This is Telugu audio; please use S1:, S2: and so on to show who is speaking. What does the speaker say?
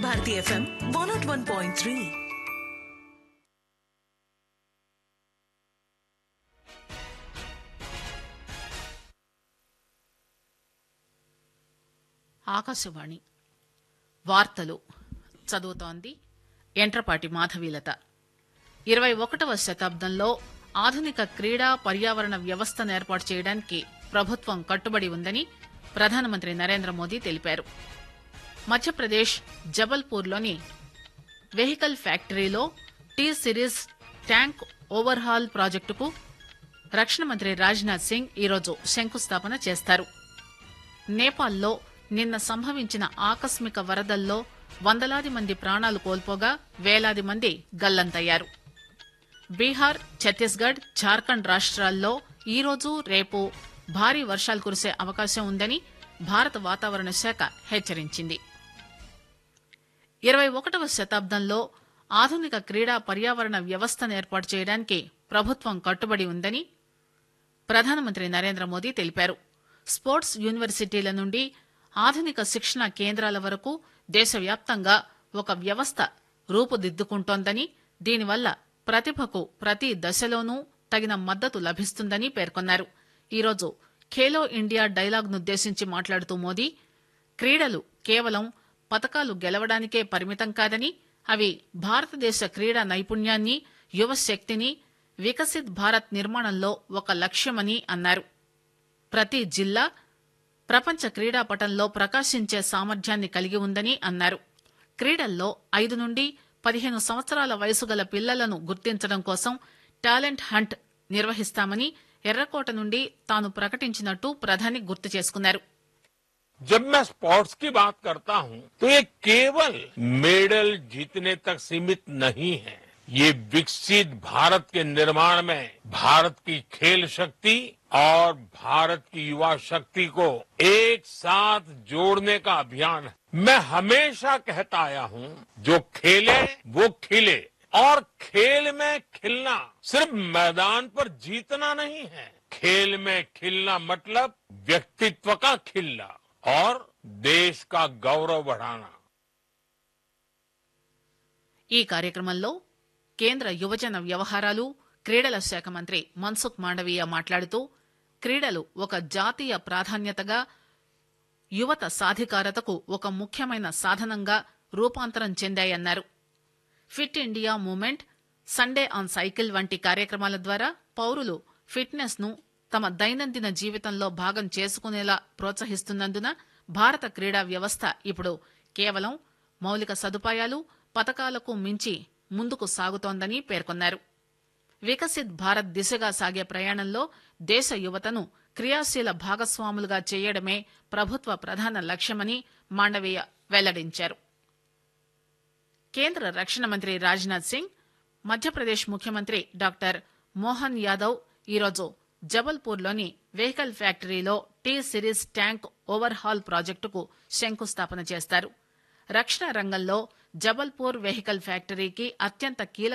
S1: భారతి ఎఫ్ఎం 101.3.
S2: ఆకాశవాణి వార్తలు చదువుతోంది ఎంట్రపాటి మాధవీలత. 21వ శతాబ్దంలో ఆధునిక క్రీడా పర్యావరణ వ్యవస్థను ఏర్పాటు చేయడానికి ప్రభుత్వం కట్టుబడి ఉందని ప్రధానమంత్రి నరేంద్ర మోదీ తెలిపారు. మధ్యప్రదేశ్ జబల్పూర్లోని వెహికల్ ఫ్యాక్టరీలో టీ సిరీస్ ట్యాంక్ ఓవర్హాల్ ప్రాజెక్టుకు రక్షణ మంత్రి రాజ్నాథ్ సింగ్ ఈరోజు శంకుస్థాపన చేస్తారు. నేపాల్లో నిన్న సంభవించిన ఆకస్మిక వరదల్లో వందలాది మంది ప్రాణాలు కోల్పోగా వేలాది మంది గల్లంతయ్యారు. బీహార్, ఛత్తీస్గఢ్, జార్ఖండ్ రాష్ట్రాల్లో ఈరోజు రేపు భారీ వర్షాలు కురిసే అవకాశం ఉందని భారత వాతావరణ శాఖ హెచ్చరించింది. 21వ శతాబ్దంలో ఆధునిక క్రీడా పర్యావరణ వ్యవస్థను ఏర్పాటు చేయడానికి ప్రభుత్వం కట్టుబడి ఉందని ప్రధానమంత్రి నరేంద్ర మోదీ తెలిపారు. స్పోర్ట్స్ యూనివర్సిటీల నుండి ఆధునిక శిక్షణ కేంద్రాల వరకు దేశవ్యాప్తంగా ఒక వ్యవస్థ రూపుదిద్దుకుంటోందని, దీనివల్ల ప్రతిభకు ప్రతి దశలోనూ తగిన మద్దతు లభిస్తుందని పేర్కొన్నారు. ఈరోజు ఖేలో ఇండియా డైలాగ్నుద్దేశించి మాట్లాడుతూ మోదీ క్రీడలు కేవలం పతకాలు గెలవడానికే పరిమితం కాదని, అవి భారతదేశ క్రీడా నైపుణ్యాన్ని, యువశక్తిని, వికసిత్ భారత్ నిర్మాణంలో ఒక లక్ష్యమని అన్నారు. ప్రతి జిల్లా ప్రపంచ క్రీడాపటంలో ప్రకాశించే సామర్థ్యాన్ని కలిగి ఉందని అన్నారు. క్రీడల్లో 5 నుండి 15 సంవత్సరాల వయసు గల పిల్లలను గుర్తించడం కోసం టాలెంట్ హంట్ నిర్వహిస్తామని ఎర్రకోట నుండి తాను ప్రకటించినట్టు ప్రధాని గుర్తు చేసుకున్నారు.
S3: जब मैं स्पोर्ट्स की बात करता हूं तो ये केवल मेडल जीतने तक सीमित नहीं है. ये विकसित भारत के निर्माण में भारत की खेल शक्ति और भारत की युवा शक्ति को एक साथ जोड़ने का अभियान है. मैं हमेशा कहता आया हूं, जो खेले वो खिले, और खेल में खिलना सिर्फ मैदान पर जीतना नहीं है. खेल में खिलना मतलब व्यक्तित्व का खिलना और देश का गौरव बढ़ाना.
S2: ఈ కార్యక్రమంలో కేంద్ర యువజన వ్యవహారాలు, క్రీడల శాఖ మంత్రి మన్సుఖ్ మాండవీయ మాట్లాడుతూ క్రీడలు ఒక జాతీయ ప్రాధాన్యతగా, యువత సాధికారతకు ఒక ముఖ్యమైన సాధనంగా రూపాంతరం చెందాయన్నారు. Fit India movement, Sunday on cycle వంటి కార్యక్రమాల ద్వారా పౌరులు ఫిట్నెస్ ను తమ దైనందిన జీవితంలో భాగం చేసుకునేలా ప్రోత్సహిస్తున్నందున భారత క్రీడా వ్యవస్థ ఇప్పుడు కేవలం మౌలిక సదుపాయాలు, పతకాలకు మించి ముందుకు సాగుతోందని పేర్కొన్నారు. వికసిత్ భారత్ దిశగా సాగే ప్రయాణంలో దేశ యువతను క్రియాశీల భాగస్వాములుగా చేయడమే ప్రభుత్వ ప్రధాన లక్ష్యమని మాండవీయ వెల్లడించారు. కేంద్ర రక్షణ మంత్రి రాజ్నాథ్ సింగ్, మధ్యప్రదేశ్ ముఖ్యమంత్రి డాక్టర్ మోహన్ యాదవ్ ఈరోజు జబల్పూర్లోని వెహికల్ ఫ్యాక్టరీలో టీ సిరీస్ ట్యాంక్ ఓవర్హాల్ ప్రాజెక్టుకు శంకుస్థాపన చేస్తారు. రక్షణ రంగంలో జబల్పూర్ వెహికల్ ఫ్యాక్టరీకి అత్యంత కీలక